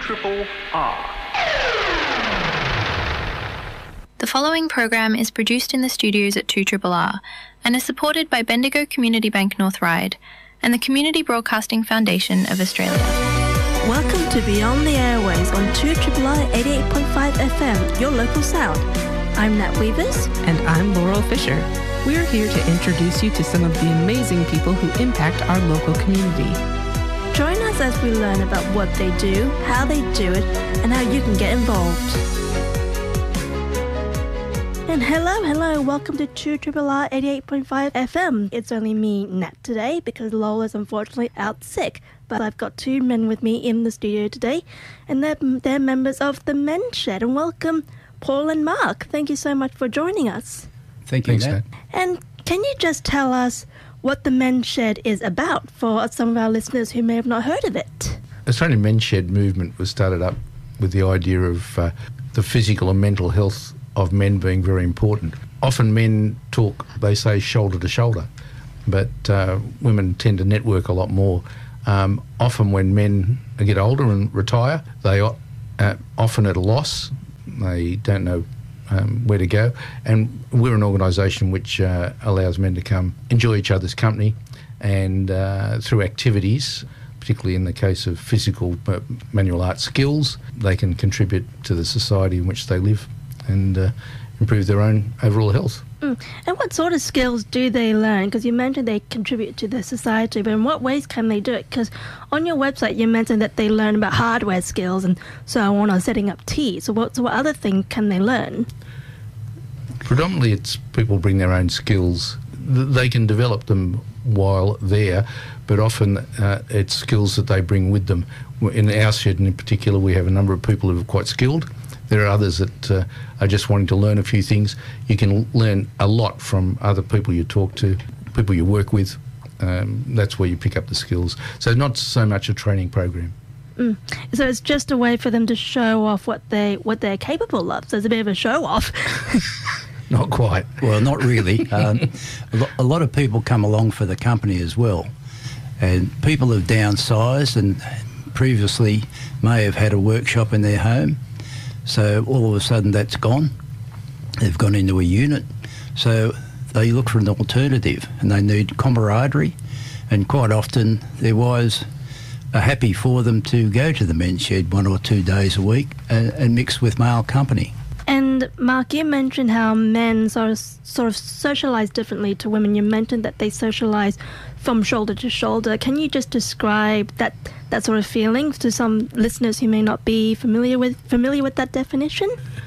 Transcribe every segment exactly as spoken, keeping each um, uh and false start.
two R. The following program is produced in the studios at two R R and is supported by Bendigo Community Bank North Ryde and the Community Broadcasting Foundation of Australia. Welcome to Beyond the Airways on two R R eighty-eight point five F M, your local sound. I'm Nat Weavers. And I'm Laurel Fisher. We're here to introduce you to some of the amazing people who impact our local community. Join us as we learn about what they do, how they do it, and how you can get involved. And hello, hello, welcome to two R R eighty-eight point five F M. It's only me, Nat, today because Lola's unfortunately out sick. But I've got two men with me in the studio today, and they're, they're members of the Men's Shed. And welcome, Paul and Mark. Thank you so much for joining us. Thank you, Nat. And can you just tell us what the Men's Shed is about for some of our listeners who may have not heard of it? Australian Men's Shed movement was started up with the idea of uh, the physical and mental health of men being very important. Often men talk, they say, shoulder to shoulder, but uh, women tend to network a lot more. Um, often when men get older and retire, they are uh, often at a loss. They don't know um, where to go. And we're an organisation which uh, allows men to come enjoy each other's company and uh, through activities, particularly in the case of physical uh, manual art skills, they can contribute to the society in which they live and uh, improve their own overall health. Mm. And what sort of skills do they learn? Because you mentioned they contribute to the society, but in what ways can they do it? Because on your website you mentioned that they learn about hardware skills and so on, or setting up tea. So what, so what other thing can they learn? Predominantly it's people bring their own skills. They can develop them while there, but often uh, it's skills that they bring with them. In our shed in particular, we have a number of people who are quite skilled. There are others that uh, are just wanting to learn a few things. You can learn a lot from other people you talk to, people you work with. Um, that's where you pick up the skills. So not so much a training program. Mm. So it's just a way for them to show off what they what they're capable of. So it's a bit of a show off. Not quite. Well, not really. um, a, lo- a lot of people come along for the company as well, and people have downsized and previously may have had a workshop in their home. So all of a sudden that's gone. They've gone into a unit. So they look for an alternative and they need camaraderie. And quite often their wives are happy for them to go to the Men's Shed one or two days a week and, and mix with male company. And Mark, you mentioned how men sort of, sort of socialise differently to women. You mentioned that they socialise from shoulder to shoulder. Can you just describe that that sort of feeling to some listeners who may not be familiar with familiar with that definition?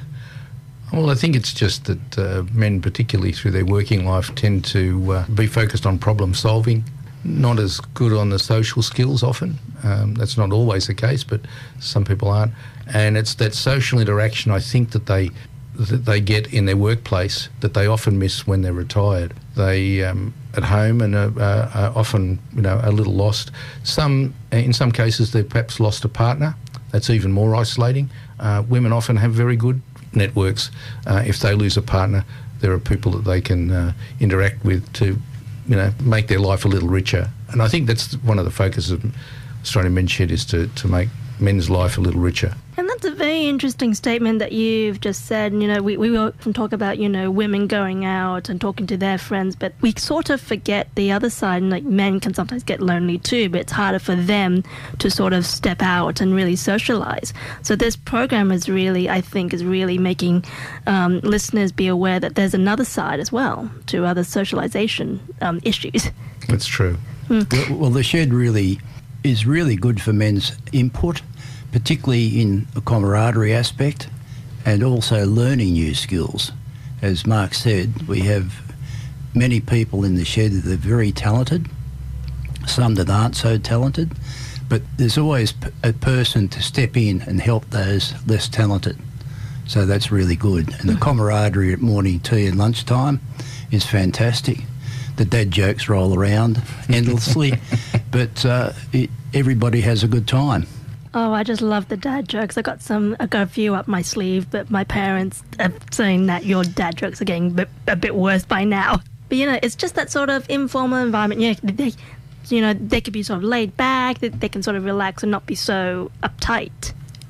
Well, I think it's just that uh, men, particularly through their working life, tend to uh, be focused on problem solving, not as good on the social skills often. Um, that's not always the case, but some people aren't. And it's that social interaction, I think, that they that they get in their workplace that they often miss when they're retired. They um, at home and are, uh, are often, you know, a little lost. Some, in some cases, they've perhaps lost a partner. That's even more isolating. Uh, women often have very good networks. Uh, if they lose a partner, there are people that they can uh, interact with to, you know, make their life a little richer. And I think that's one of the focuses of Australian Men's Shed, is to, to make men's life a little richer. And that's a very interesting statement that you've just said. You know, we, we often talk about, you know, women going out and talking to their friends, but we sort of forget the other side. And like, men can sometimes get lonely too, but it's harder for them to sort of step out and really socialise. So this program is really, I think, is really making um, listeners be aware that there's another side as well to other socialisation um, issues. That's true. Mm. Well, well, the shed really is really good for men's input, particularly in a camaraderie aspect and also learning new skills. As Mark said, we have many people in the shed that are very talented, some that aren't so talented, but there's always a person to step in and help those less talented. So that's really good. And the camaraderie at morning tea and lunchtime is fantastic. The dad jokes roll around endlessly, but uh, it, everybody has a good time. Oh, I just love the dad jokes. I got some, I got a few up my sleeve, but my parents are saying that your dad jokes are getting a bit, a bit worse by now. But, you know, it's just that sort of informal environment. Yeah, they, you know, they could be sort of laid back, they, they can sort of relax and not be so uptight.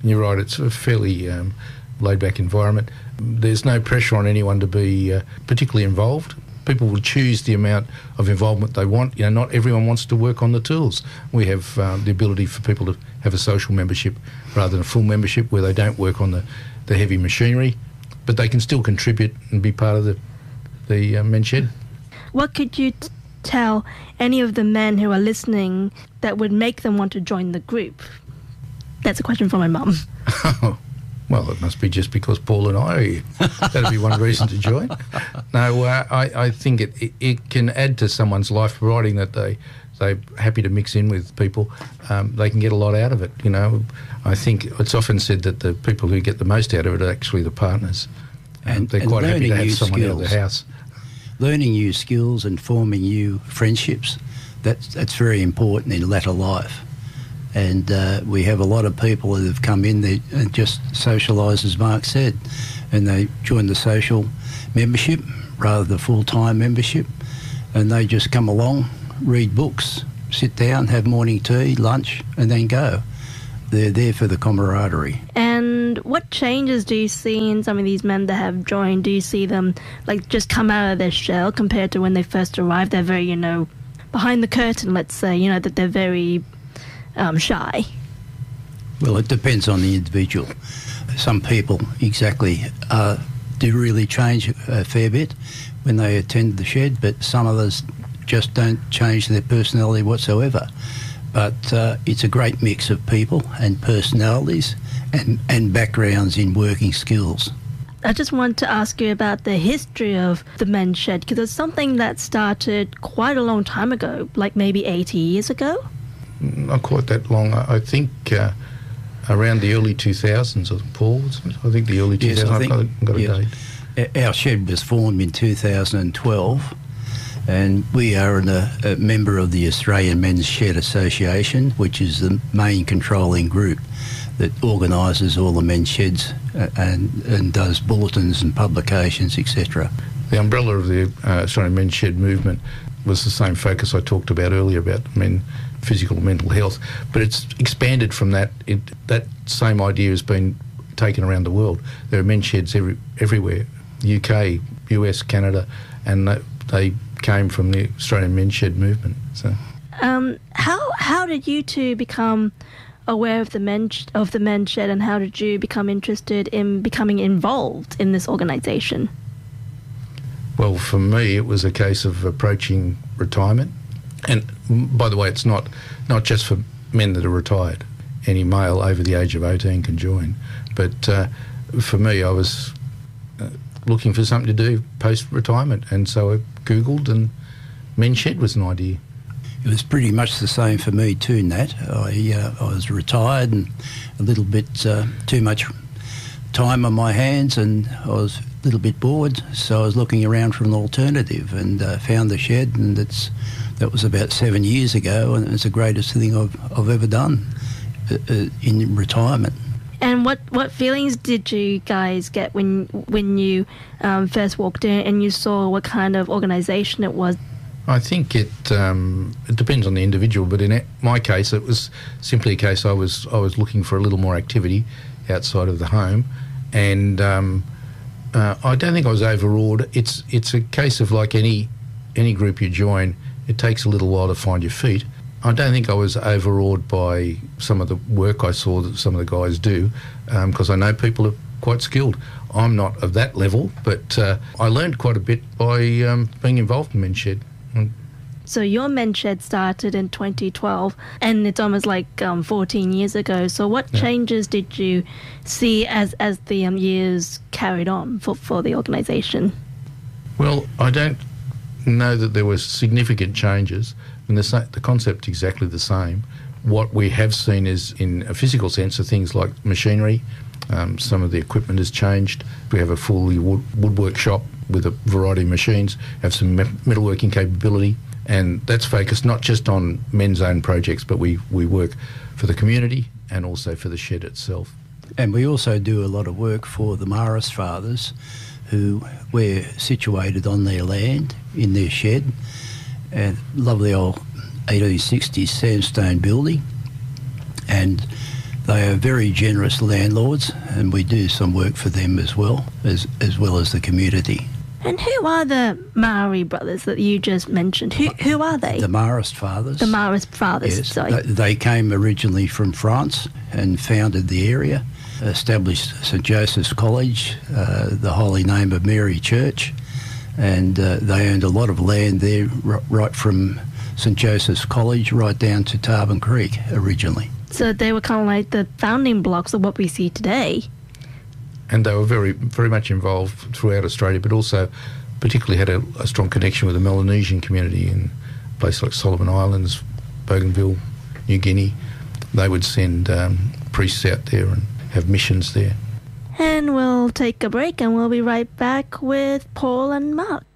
You're right, it's a fairly um, laid-back environment. There's no pressure on anyone to be uh, particularly involved. People will choose the amount of involvement they want. You know, not everyone wants to work on the tools. We have um, the ability for people to have a social membership rather than a full membership where they don't work on the, the heavy machinery, but they can still contribute and be part of the, the uh, men's shed. What could you t- tell any of the men who are listening that would make them want to join the group? That's a question from my mum. Well, it must be just because Paul and I are here. That'd be one reason to join. No, uh, I, I think it, it, it can add to someone's life, providing that they, they're happy to mix in with people. Um, they can get a lot out of it, you know. I think it's often said that the people who get the most out of it are actually the partners. And, and they're and quite happy to have new someone skills. out of the house. Learning new skills and forming new friendships, that's, that's very important in latter life. And uh, we have a lot of people that have come in there and just socialise, as Mark said, and they join the social membership rather than full-time membership, and they just come along, read books, sit down, have morning tea, lunch, and then go. They're there for the camaraderie. And what changes do you see in some of these men that have joined? Do you see them like just come out of their shell compared to when they first arrived? They're very, you know, behind the curtain, let's say, you know, that they're very um, shy. Well, it depends on the individual. Some people exactly uh, do really change a fair bit when they attend the shed, but some others just don't change their personality whatsoever. But uh, it's a great mix of people and personalities and, and backgrounds in working skills. I just want to ask you about the history of the men's shed, because it's something that started quite a long time ago, like maybe eighty years ago? Not quite that long. I, I think uh, around the early two thousands, Paul. I think the early Yes, two thousands. I think, I've got, got a yes. date. Our shed was formed in two thousand twelve, and we are an, a, a member of the Australian Men's Shed Association, which is the main controlling group that organises all the men's sheds uh, and, and does bulletins and publications, et cetera. The umbrella of the uh, Australian Men's Shed movement was the same focus I talked about earlier about men, physical and mental health, but it's expanded from that. It, that same idea has been taken around the world. There are men's sheds every, everywhere, U K, U S, Canada, and they, they came from the Australian Men's Shed movement. So, um, how how did you two become aware of the men of the men's shed, and how did you become interested in becoming involved in this organisation? Well, for me, it was a case of approaching retirement. And by the way, it's not, not just for men that are retired. Any male over the age of eighteen can join. But uh, for me, I was uh, looking for something to do post-retirement. And so I Googled, and men's shed was an idea. It was pretty much the same for me too, Nat. I, uh, I was retired and a little bit uh, too much time on my hands, and I was a little bit bored, so I was looking around for an alternative and uh, found the shed, and it's that was about seven years ago, and it's the greatest thing I've, I've ever done uh, uh, in retirement. And what, what feelings did you guys get when when you um, first walked in and you saw what kind of organisation it was? I think it um, it depends on the individual, but in my case, it was simply a case I was I was looking for a little more activity outside of the home, and um, uh, I don't think I was overawed. It's it's a case of like any any group you join, it takes a little while to find your feet. I don't think I was overawed by some of the work I saw that some of the guys do, because um, I know people are quite skilled. I'm not of that level, but uh, I learned quite a bit by um, being involved in Men's Shed. So your men's shed started in twenty twelve, and it's almost like um, fourteen years ago. So what yeah. changes did you see as as the um, years carried on for, for the organisation? Well, I don't know that there were significant changes. I mean, the, the concept's exactly the same. What we have seen is, in a physical sense, are things like machinery. Um, some of the equipment has changed. We have a fully wood, woodwork shop with a variety of machines, have some me- metalworking capability, and that's focused not just on men's own projects, but we, we work for the community and also for the shed itself. And we also do a lot of work for the Maris fathers, who we're situated on their land, in their shed, a lovely old eighteen sixties sandstone building, and They are very generous landlords, and we do some work for them as well, as, as well as the community. And who are the Maori brothers that you just mentioned? Who who are they? The Marist fathers. The Marist fathers, Yes, sorry. they, they came originally from France and founded the area, established St Joseph's College, uh, the Holy Name of Mary Church, and uh, they owned a lot of land there, r- right from St Joseph's College right down to Tarban Creek originally. So they were kind of like the founding blocks of what we see today. And they were very, very much involved throughout Australia, but also particularly had a, a strong connection with the Melanesian community in places like Solomon Islands, Bougainville, New Guinea. They would send um, priests out there and have missions there. And we'll take a break and we'll be right back with Paul and Mark.